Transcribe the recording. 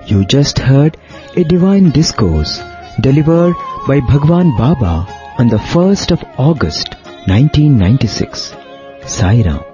You just heard a divine discourse delivered by Bhagwan Baba on the 1st of August 1996. Sai Ram.